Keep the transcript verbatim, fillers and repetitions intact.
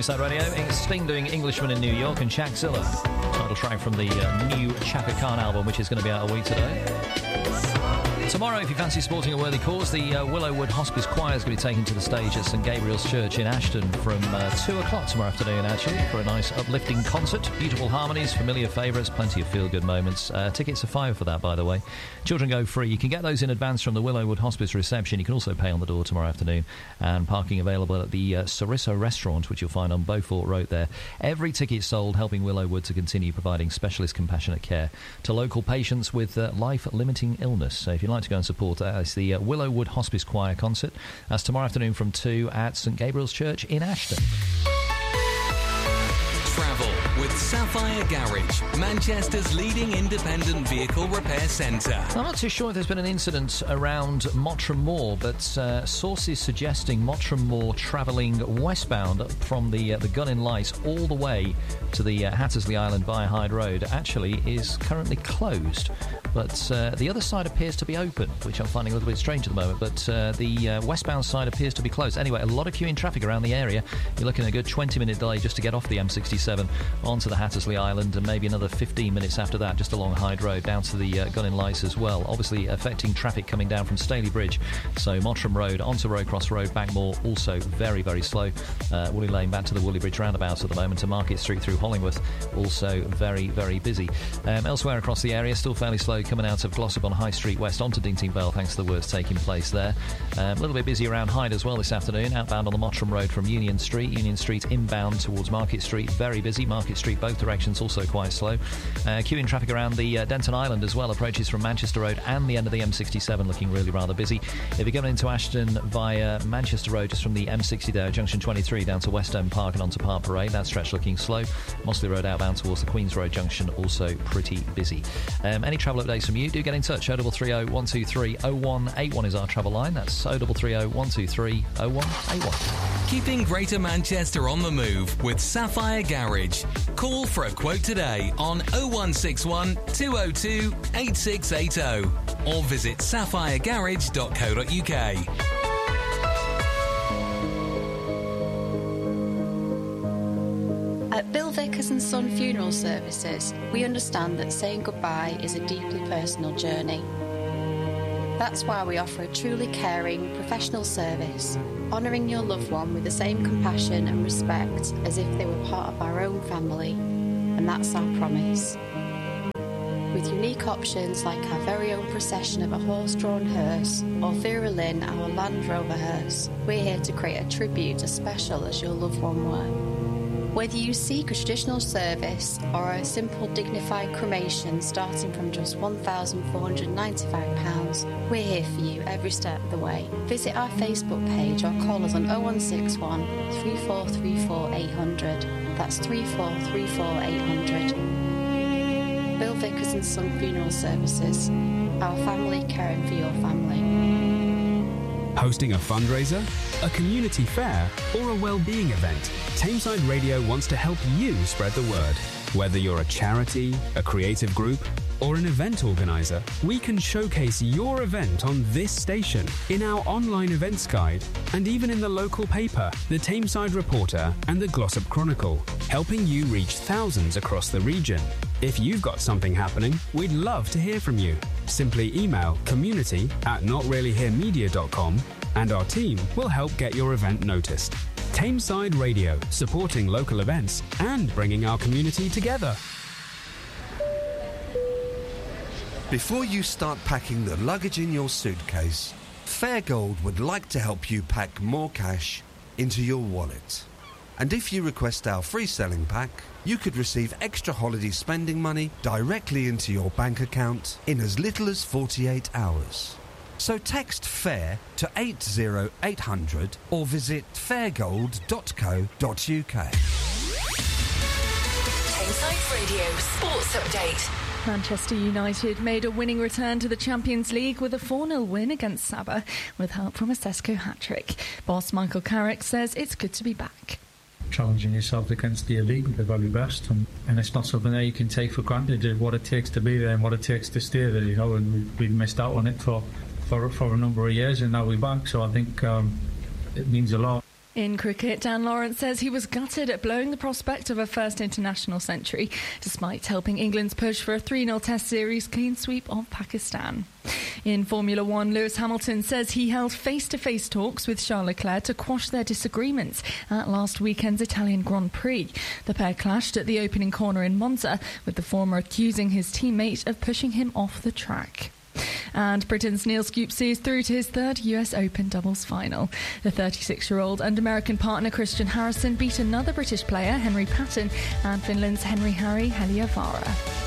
Tameside Radio. Sting doing Englishman in New York and Shaqzilla. Title track from the uh, new Chaka Khan album, which is going to be out a week today. Tomorrow, if you fancy supporting a worthy cause, the uh, Willowwood Hospice Choir is going to be taken to the stage at St Gabriel's Church in Ashton from uh, two o'clock tomorrow afternoon, actually, for a nice uplifting concert. Beautiful harmonies, familiar favourites, plenty of feel-good moments. Uh, tickets are five for that, by the way. Children go free. You can get those in advance from the Willowwood Hospice reception. You can also pay on the door tomorrow afternoon. And parking available at the uh, Soriso restaurant, which you'll find on Beaufort Road there. Every ticket sold, helping Willowwood to continue providing specialist compassionate care to local patients with uh, life-limiting illness. So if you'd like to go and support that, it's the uh, Willowwood Hospice Choir concert. That's tomorrow afternoon from two at St Gabriel's Church in Ashton. Travel with Sapphire Garage, Manchester's leading independent vehicle repair centre. I'm not too sure if there's been an incident around Mottram Moor, but uh, sources suggesting Mottram Moor travelling westbound from the uh, the Gun in Light all the way to the uh, Hattersley Island via Hyde Road actually is currently closed. But uh, the other side appears to be open, which I'm finding a little bit strange at the moment. But uh, the uh, westbound side appears to be closed. Anyway, a lot of queuing traffic around the area. You're looking at a good twenty-minute delay just to get off the M sixty-seven onto the Hattersley Island, and maybe another fifteen minutes after that just along Hyde Road down to the uh, Gun in Lights as well. Obviously affecting traffic coming down from Staley Bridge. So Mottram Road onto Rowcross Road, Backmoor, also very, very slow. Uh, Woolly Lane back to the Woolly Bridge roundabout at the moment, and Market Street through Hollingworth, also very, very busy. Um, elsewhere across the area, still fairly slow coming out of Glossop on High Street West onto Dinting Bell, thanks to the works taking place there. Um, a little bit busy around Hyde as well this afternoon, outbound on the Mottram Road from Union Street. Union Street inbound towards Market Street, very busy. Market Street, both directions, also quite slow. Uh, queuing traffic around the uh, Denton Island as well, approaches from Manchester Road and the end of the M sixty-seven looking really rather busy. If you're going into Ashton via Manchester Road, just from the M sixty there, junction twenty-three down to West End Park and onto Park Parade, that stretch looking slow. Mossley Road outbound towards the Queen's Road junction, also pretty busy. Um, any travel updates from you, do get in touch. oh three three oh, one two three, oh one eight one is our travel line. That's oh three three oh, one two three, oh one eight one. Keeping Greater Manchester on the move with Sapphire Garage. Call for a quote today on oh one six one, two oh two, eight six eight oh or visit sapphire garage dot co dot uk. At Bill Vickers and Son Funeral Services, we understand that saying goodbye is a deeply personal journey. That's why we offer a truly caring, professional service, honouring your loved one with the same compassion and respect as if they were part of our own family, and that's our promise. With unique options like our very own procession of a horse-drawn hearse or Vera Lynn, our Land Rover hearse, we're here to create a tribute as special as your loved one were. Whether you seek a traditional service or a simple dignified cremation starting from just one thousand four hundred ninety-five pounds, we're here for you every step of the way. Visit our Facebook page or call us on oh one six one, three four three four, eight hundred. That's three four three four, eight hundred. Bill Vickers and Son Funeral Services. Our family caring for your family. Hosting a fundraiser, a community fair, or a well-being event, Tameside Radio wants to help you spread the word. Whether you're a charity, a creative group, or an event organizer, we can showcase your event on this station, in our online events guide, and even in the local paper, the Tameside Reporter and the Glossop Chronicle, helping you reach thousands across the region. If you've got something happening, we'd love to hear from you. Simply email community at not really here media dot com and our team will help get your event noticed. Tameside Radio, supporting local events and bringing our community together. Before you start packing the luggage in your suitcase, Fairgold would like to help you pack more cash into your wallet. And if you request our free selling pack, you could receive extra holiday spending money directly into your bank account in as little as forty-eight hours. So text FAIR to eight oh eight hundred or visit fairgold dot co dot uk. Tameside Radio Sports Update. Manchester United made a winning return to the Champions League with a four nil win against Sabah with help from a Sesko hat-trick. Boss Michael Carrick says it's good to be back. Challenging yourself against the elite with the very best, and, and it's not something that you can take for granted, what it takes to be there and what it takes to stay there, you know, and we've, we've missed out on it for, for, for a number of years, and now we're back, so I think um, it means a lot. In cricket, Dan Lawrence says he was gutted at blowing the prospect of a first international century, despite helping England's push for a three nil Test series clean sweep of Pakistan. In Formula One, Lewis Hamilton says he held face-to-face talks with Charles Leclerc to quash their disagreements at last weekend's Italian Grand Prix. The pair clashed at the opening corner in Monza, with the former accusing his teammate of pushing him off the track. And Britain's Neil Scoopsy is through to his third U S Open doubles final. The thirty-six-year-old and American partner Christian Harrison beat another British player, Henry Patton, and Finland's Henri Harry Heliövaara.